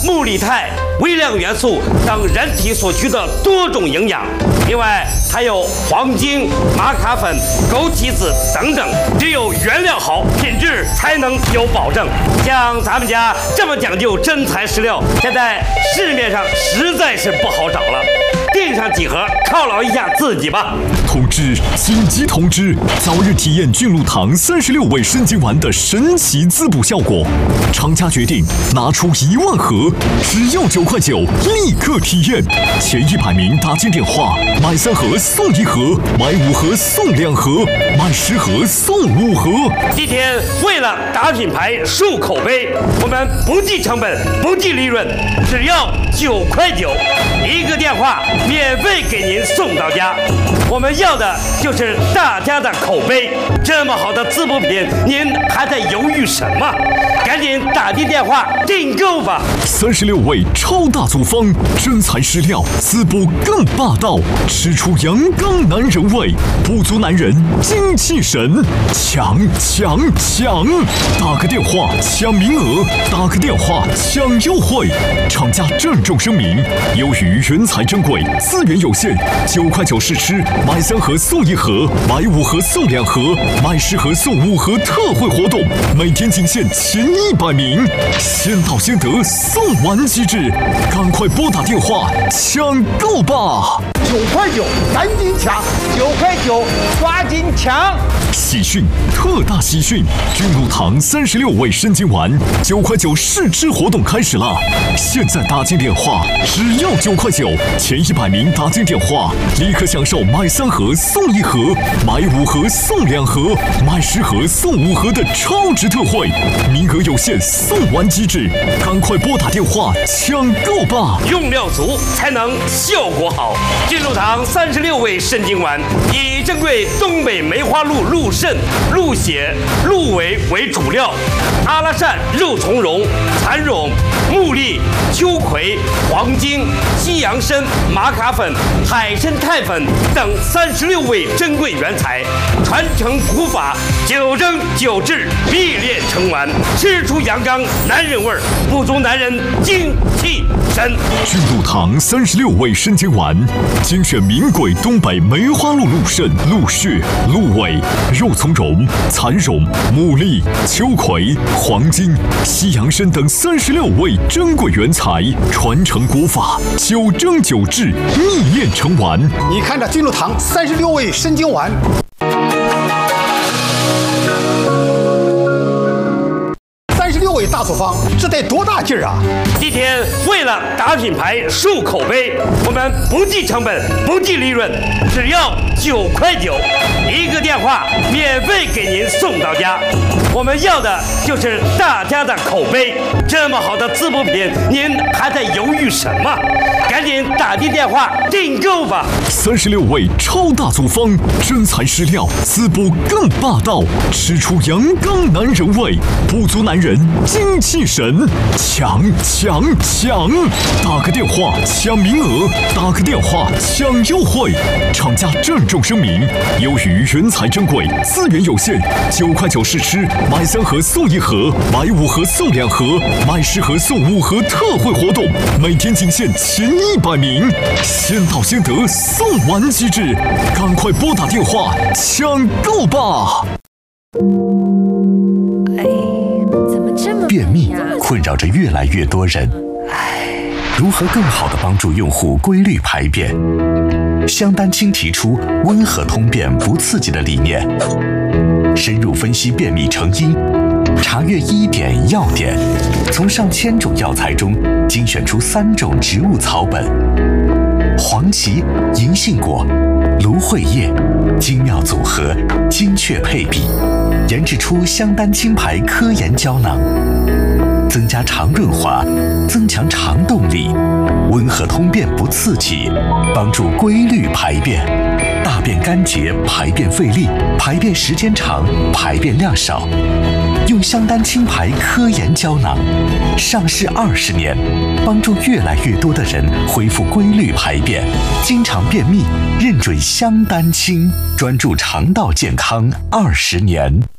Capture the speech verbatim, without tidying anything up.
木里肽、微量元素等人体所需的多种营养。另外还有黄精、玛卡粉、枸杞子等等。只有原料好，品质才能有保证。像咱们家这么讲究真材实料，现在市面上实在是不好找了。订上几盒，犒劳一下自己吧。 通知！紧急通知！早日体验菌露堂三十六味生津丸的神奇滋补效果。厂家决定拿出一万盒，只要九块九，立刻体验。前一百名打进电话，买三盒送一盒，买五盒送两盒，买十盒送五盒。 今天为了打品牌、树口碑，我们不计成本、不计利润，只要九块九，一个电话免费给您送到家。我们要的就是大家的口碑。这么好的滋补品，您还在犹豫什么？赶紧打进电话订购吧！ 三十六味超大组方，真材实料，滋补更霸道，吃出阳刚男人味，补足男人精气神。抢抢抢！打个电话抢名额，打个电话抢优惠。厂家郑重声明：由于原材珍贵，资源有限，九块九试吃，买三盒送一盒，买五盒送两盒，买十盒送五盒特惠活动，每天仅限前一百名，先到先得，送完即止，赶快拨打电话抢购吧！ 九块九，赶紧抢！九块九，抓紧抢！ 喜讯，特大喜讯！菌露堂三十六味生津丸九块九试吃活动开始了！现在打进电话，只要九块九，前一百名打进电话，立刻享受买三盒送一盒，买五盒送两盒，买十盒送五盒的超值特惠，名额有限，送完即止，赶快拨打电话抢购吧！ 用料足才能效果好。菌露堂三十六味生津丸以珍贵东北梅花鹿鹿肾、鹿血、鹿尾为主料，阿拉善、肉苁蓉、蚕苇、木栗、秋葵、黄精、西洋参、玛卡粉、海参肽粉等三十六味珍贵原材，传承古法，九蒸九制，必炼成丸，吃出阳刚男人味儿，补足男人精气神。 菌露堂三十六味生津丸，精选名贵东北梅花鹿鹿肾、鹿血、鹿尾、肉苁蓉、蚕苇、牡蛎、秋葵、黄精、西洋参等三十六味珍贵原材，传承古法，九蒸九制，秘炼成丸。 你看这菌露堂三十六味生津丸。六味大组方，这得多大劲儿啊！ 今天为了打品牌、树口碑，我们不计成本、不计利润，只要九块九，一个电话免费给您送到家。我们要的就是大家的口碑。这么好的滋补品，您还在犹豫什么？赶紧打进电话订购吧！ 三十六味超大组方，真材实料，滋补更霸道，吃出阳刚男人味，补足男人精气神。抢抢抢！打个电话抢名额，打个电话抢优惠。厂家郑重声明：由于原材珍贵，资源有限，九块九试吃，买三盒送一盒，买五盒送两盒，买十盒送五盒特惠活动，每天仅限前一百名，先到先得，送完即止，赶快拨打电话抢购吧！ 便秘困扰着越来越多人，如何更好地帮助用户规律排便？香丹青提出温和通便不刺激的理念，深入分析便秘成因，查阅医典药典，从上千种药材中精选出三种植物草本：黄芪、银杏果、芦荟叶，精妙组合，精确配比，研制出香丹青牌科研胶囊，增加肠润滑，增强肠动力，温和通便不刺激，帮助规律排便，大便干结，排便费力，排便时间长，排便量少。用香丹青牌科研胶囊，上市二十年，帮助越来越多的人恢复规律排便，经常便秘，认准香丹青，专注肠道健康二十年。